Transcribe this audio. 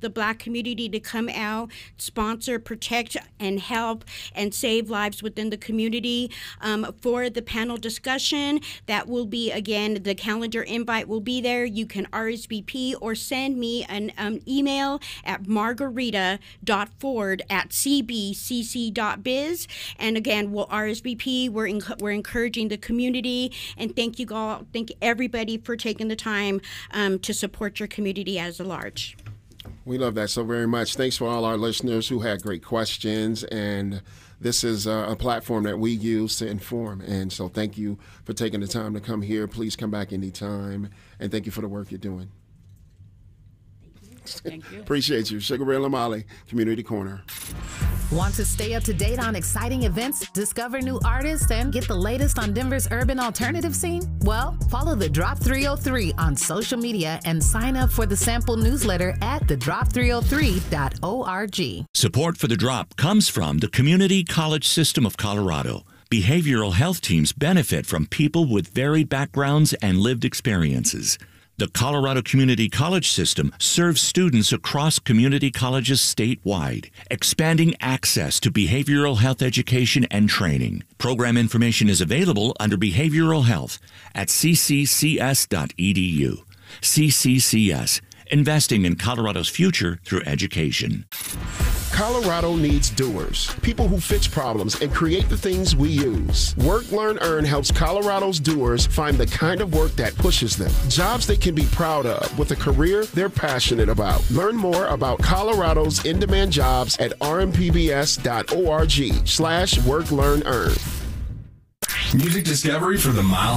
the Black community to come out, sponsor, protect, and help and save lives within the community. For the panel discussion, that will be, again, the calendar invite will be there. You can RSVP or send me an email at margarita.ford@cbcc.biz. And again, we'll RSVP. We're encouraging the community, and thank you all. Thank everybody for taking the time to support your community as a large. We love that so very much. Thanks for all our listeners who had great questions, and this is a platform that we use to inform. And so thank you for taking the time to come here. Please come back anytime, and thank you for the work you're doing. Thank you. Appreciate you. Sugar Ray Lamali, Community Corner. Want to stay up to date on exciting events, discover new artists, and get the latest on Denver's urban alternative scene? Well, follow The Drop 303 on social media and sign up for the sample newsletter at thedrop303.org. Support for The Drop comes from the Community College System of Colorado. Behavioral health teams benefit from people with varied backgrounds and lived experiences. The Colorado Community College System serves students across community colleges statewide, expanding access to behavioral health education and training. Program information is available under Behavioral Health at cccs.edu. CCCS, investing in Colorado's future through education. Colorado needs doers, people who fix problems and create the things we use. Work, Learn, Earn helps Colorado's doers find the kind of work that pushes them, jobs they can be proud of with a career they're passionate about. Learn more about Colorado's in-demand jobs at rmpbs.org/work, learn, earn. Music discovery for the mile